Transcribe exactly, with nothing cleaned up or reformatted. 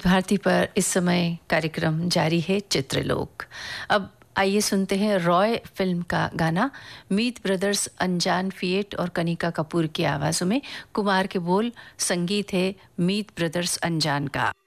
भारती पर इस समय कार्यक्रम जारी है चित्रलोक। अब आइए सुनते हैं रॉय फिल्म का गाना। मीत ब्रदर्स अनजान फिएट और कनिका कपूर की आवाज़ों में, कुमार के बोल, संगीत है मीत ब्रदर्स अनजान का।